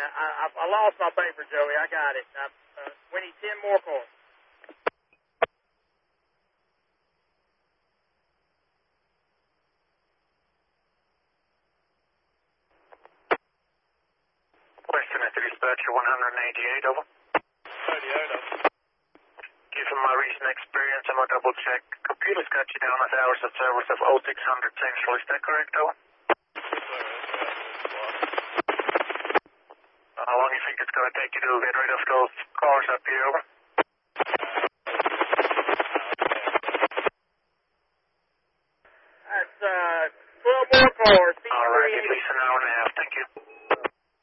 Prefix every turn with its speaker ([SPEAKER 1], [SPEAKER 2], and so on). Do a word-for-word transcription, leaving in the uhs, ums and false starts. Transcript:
[SPEAKER 1] I, I, I lost my paper, Joey. I got it. I, uh, we need ten more coins.
[SPEAKER 2] Western at the dispatcher one eighty-eight, over.
[SPEAKER 3] eighty-eight, over.
[SPEAKER 2] Given my recent experience, I'm going to double check. Computer's got you down as hours of service of oh six hundred Central. Is that correct, over? How long do you think it's going to take you to get rid of those cars up here, over?